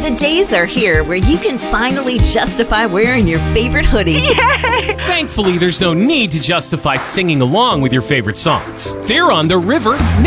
The days are here where you can finally justify wearing your favorite hoodie. Yay! Thankfully, there's no need to justify singing along with your favorite songs. They're on the river